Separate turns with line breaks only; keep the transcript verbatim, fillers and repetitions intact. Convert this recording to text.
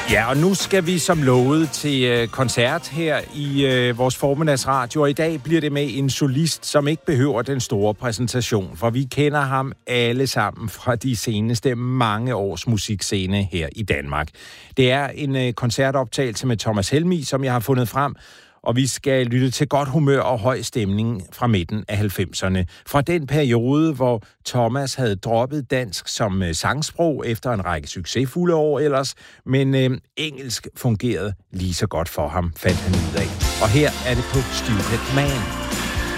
Ja, og nu skal vi som lovet til øh, koncert her i øh, vores formiddagsradio, og i dag bliver det med en solist, som ikke behøver den store præsentation, for vi kender ham alle sammen fra de seneste mange års musikscene her i Danmark. Det er en øh, koncertoptagelse med Thomas Helmig, som jeg har fundet frem, og vi skal lytte til godt humør og høj stemning fra midten af halvfemserne. Fra den periode, hvor Thomas havde droppet dansk som øh, sangsprog efter en række succesfulde år ellers, men øh, engelsk fungerede lige så godt for ham, fandt han ud af. Og her er det på Stupid Man.